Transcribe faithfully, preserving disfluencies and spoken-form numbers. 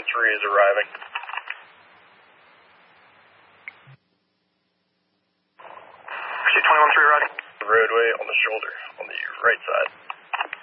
three is arriving. Pursuit twenty-one three arriving. The roadway on the shoulder, on the right side.